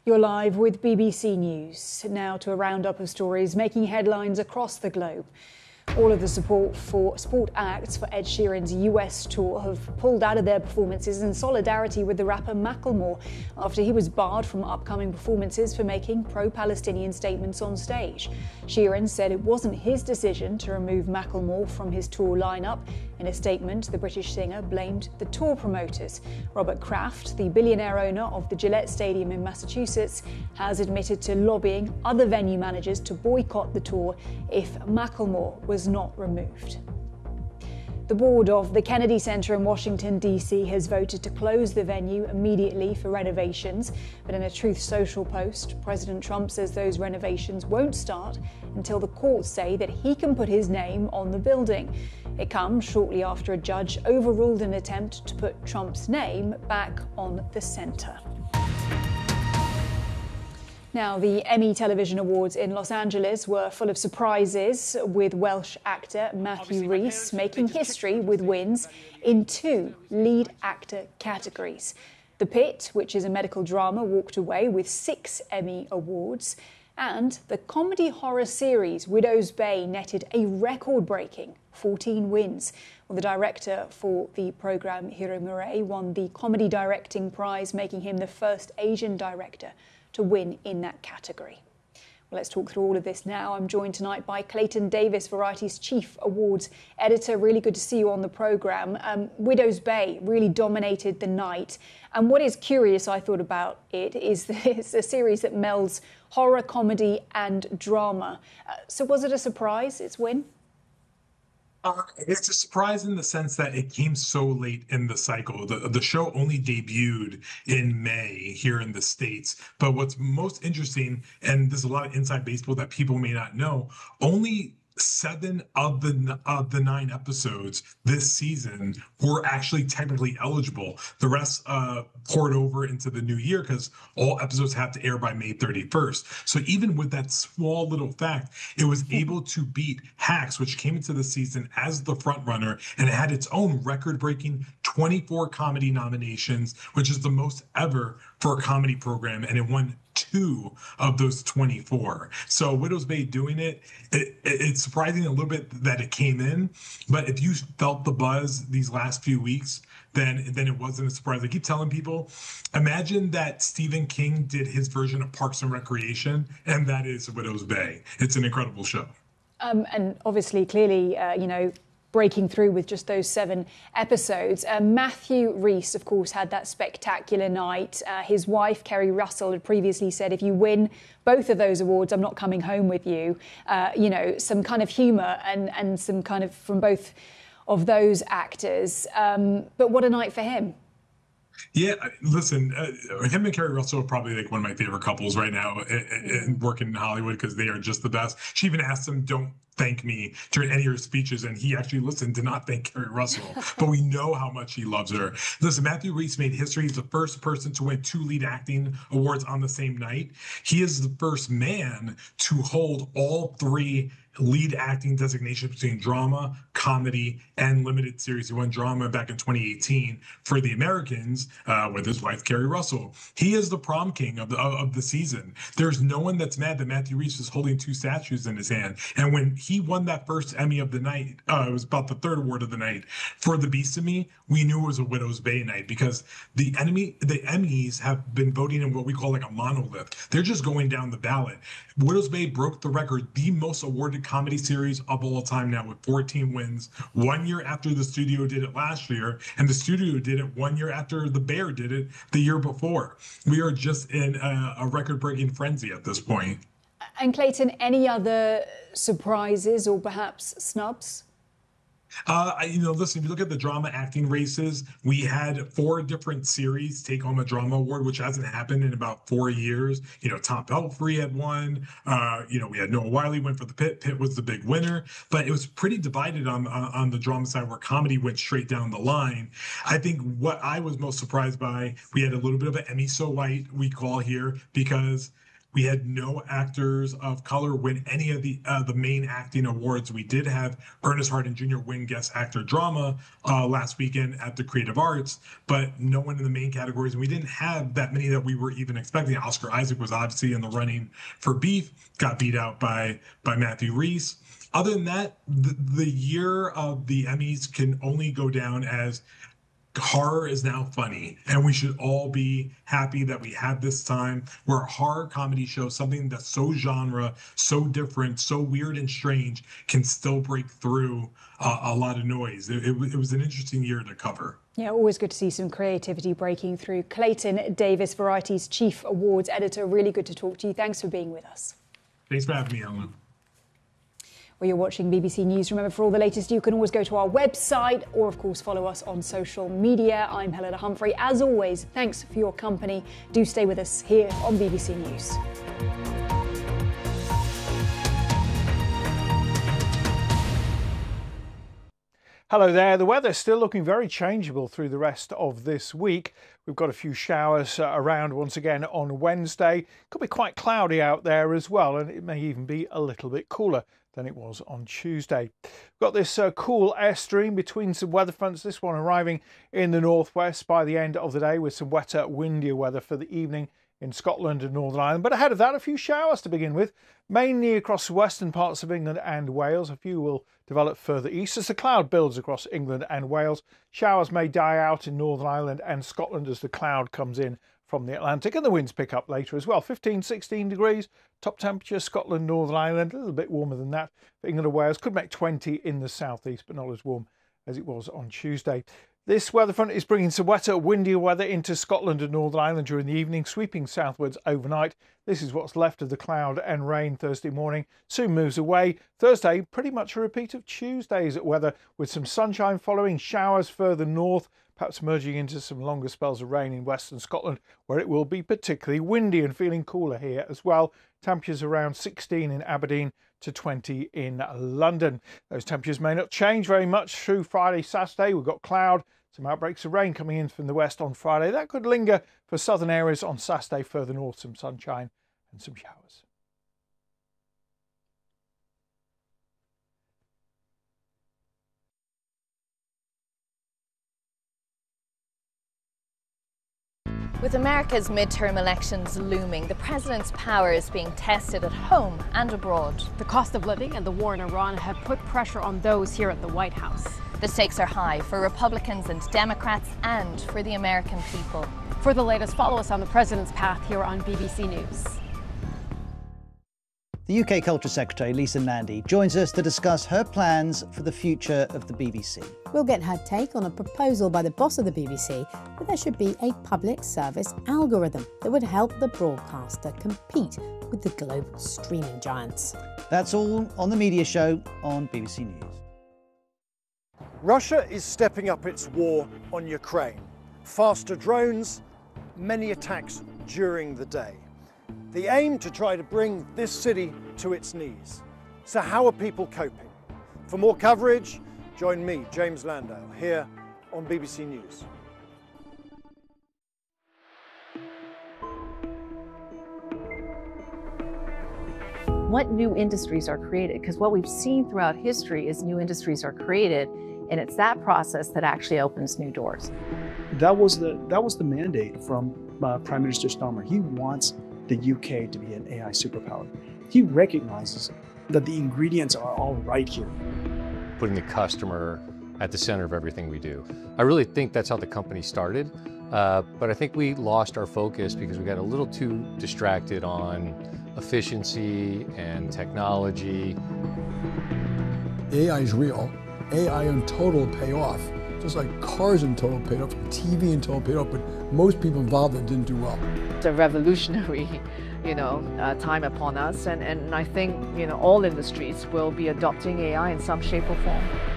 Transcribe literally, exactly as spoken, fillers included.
You're live with B B C News. Now to a roundup of stories making headlines across the globe. All of the support for sport acts for Ed Sheeran's U S tour have pulled out of their performances in solidarity with the rapper Macklemore after he was barred from upcoming performances for making pro-Palestinian statements on stage. Sheeran said it wasn't his decision to remove Macklemore from his tour lineup. In a statement, the British singer blamed the tour promoters. Robert Kraft, the billionaire owner of the Gillette Stadium in Massachusetts, has admitted to lobbying other venue managers to boycott the tour if Macklemore was not removed. The board of the Kennedy Center in Washington, D C has voted to close the venue immediately for renovations. But in a Truth Social post, President Trump says those renovations won't start until the courts say that he can put his name on the building. It comes shortly after a judge overruled an attempt to put Trump's name back on the center. Now, the Emmy Television Awards in Los Angeles were full of surprises, with Welsh actor Matthew Rhys making history with wins in two lead actor categories. The Pit, which is a medical drama, walked away with six Emmy Awards, and the comedy horror series Widow's Bay netted a record-breaking fourteen wins. Well, the director for the programme, Hiro Murai, won the Comedy Directing Prize, making him the first Asian director to win in that category. Well, let's talk through all of this now. I'm joined tonight by Clayton Davis, Variety's Chief Awards Editor. Really good to see you on the programme. Um, Widow's Bay really dominated the night. And what is curious, I thought, about it is that it's a series that melds horror, comedy and drama. Uh, so was it a surprise, its win? Uh, it's a surprise in the sense that it came so late in the cycle. The, the show only debuted in May here in the States. But what's most interesting, and there's a lot of inside baseball that people may not know, only seven of the of the nine episodes this season were actually technically eligible. The rest uh, poured over into the new year because all episodes have to air by May thirty-first. So even with that small little fact, it was able to beat Hacks, which came into the season as the front runner, and it had its own record-breaking twenty-four comedy nominations, which is the most ever for a comedy program, and it won two of those twenty-four. So Widow's Bay doing it, it, it, it's surprising a little bit that it came in, but if you felt the buzz these last few weeks, then, then it wasn't a surprise. I keep telling people, imagine that Stephen King did his version of Parks and Recreation, and that is Widow's Bay. It's an incredible show. Um, and obviously, clearly, uh, you know, breaking through with just those seven episodes. Uh, Matthew Rhys, of course, had that spectacular night. Uh, his wife, Kerry Russell, had previously said, if you win both of those awards, I'm not coming home with you. Uh, you know, some kind of humour and, and some kind of from both of those actors. Um, but what a night for him. Yeah, listen, uh, him and Kerry Russell are probably like one of my favorite couples right now and working in Hollywood because they are just the best. She even asked him, don't thank me during any of her speeches, and he actually listened to not thank Kerry Russell, but we know how much he loves her. Listen, Matthew Rhys made history. He's the first person to win two lead acting awards on the same night. He is the first man to hold all three lead acting designations between drama, comedy, and limited series. He won drama back in twenty eighteen for The Americans uh, with his wife, Kerry Russell. He is the prom king of the, of the season. There's no one that's mad that Matthew Rhys is holding two statues in his hand. And when he won that first Emmy of the night, uh, it was about the third award of the night, for The Beast in Me, we knew it was a Widow's Bay night because the enemy, the Emmys have been voting in what we call like a monolith. They're just going down the ballot. Widow's Bay broke the record, the most awarded comedy series of all time now with fourteen wins, one year after the studio did it last year, and the studio did it one year after The Bear did it the year before. We are just in a, a record-breaking frenzy at this point. And Clayton, any other surprises or perhaps snubs? Uh, you know, listen, if you look at the drama acting races, we had four different series take home a drama award, which hasn't happened in about four years. You know, Tom Pelphrey had won. Uh, you know, we had Noah Wiley went for The Pit. Pitt was the big winner, but it was pretty divided on, on on the drama side where comedy went straight down the line. I think what I was most surprised by, we had a little bit of an Emmy so white we call here because We had no actors of color win any of the uh, the main acting awards. We did have Ernest Hardin Junior win Guest Actor Drama uh, last weekend at the Creative Arts, but no one in the main categories. And we didn't have that many that we were even expecting. Oscar Isaac was obviously in the running for Beef, got beat out by by Matthew Rhys. Other than that, the, the year of the Emmys can only go down as horror is now funny, and we should all be happy that we have this time where a horror comedy show, something that's so genre, so different, so weird and strange, can still break through uh, a lot of noise. It, it, it was an interesting year to cover. Yeah, always good to see some creativity breaking through. Clayton Davis, Variety's Chief Awards Editor, really good to talk to you. Thanks for being with us. Thanks for having me, Ellen. Well, you're watching B B C News. Remember, for all the latest, you can always go to our website or, of course, follow us on social media. I'm Helena Humphrey. As always, thanks for your company. Do stay with us here on B B C News. Hello there. The weather's still looking very changeable through the rest of this week. We've got a few showers uh, around once again on Wednesday. Could be quite cloudy out there as well, and it may even be a little bit cooler than it was on Tuesday. We've got this uh, cool airstream between some weather fronts, this one arriving in the northwest by the end of the day with some wetter, windier weather for the evening in Scotland and Northern Ireland. But ahead of that, a few showers to begin with, mainly across the western parts of England and Wales. A few will develop further east as the cloud builds across England and Wales. Showers may die out in Northern Ireland and Scotland as the cloud comes in from the Atlantic, and the winds pick up later as well. fifteen, sixteen degrees, top temperature, Scotland, Northern Ireland, a little bit warmer than that for England and Wales. Could make twenty in the southeast, but not as warm as it was on Tuesday. This weather front is bringing some wetter, windier weather into Scotland and Northern Ireland during the evening, sweeping southwards overnight. This is what's left of the cloud and rain Thursday morning. Soon moves away. Thursday, pretty much a repeat of Tuesday's weather, with some sunshine following, showers further north, perhaps merging into some longer spells of rain in western Scotland, where it will be particularly windy and feeling cooler here as well. Temperatures around sixteen in Aberdeen to twenty in London. Those temperatures may not change very much through Friday, Saturday. We've got cloud, some outbreaks of rain coming in from the west on Friday. That could linger for southern areas on Saturday. Further north, some sunshine and some showers. With America's midterm elections looming, the president's power is being tested at home and abroad. The cost of living and the war in Iran have put pressure on those here at the White House. The stakes are high for Republicans and Democrats and for the American people. For the latest, follow us on the president's path here on B B C News. The U K Culture Secretary, Lisa Nandy, joins us to discuss her plans for the future of the B B C. We'll get her take on a proposal by the boss of the B B C that there should be a public service algorithm that would help the broadcaster compete with the global streaming giants. That's all on The Media Show on B B C News. Russia is stepping up its war on Ukraine. Faster drones, many attacks during the day. The aim to try to bring this city to its knees. So how are people coping? For more coverage, join me, James Landale, here on B B C News. What new industries are created? Because what we've seen throughout history is new industries are created, and it's that process that actually opens new doors. That was the that was the mandate from uh, Prime Minister Starmer. He wants the U K to be an A I superpower. He recognizes that the ingredients are all right here. Putting the customer at the center of everything we do. I really think that's how the company started, uh, but I think we lost our focus because we got a little too distracted on efficiency and technology. A I is real. A I in total pay off. Just like cars in total paid off, T V in total paid off, but most people involved that didn't do well. It's a revolutionary, you know, uh, time upon us, and, and I think, you know, all industries will be adopting A I in some shape or form.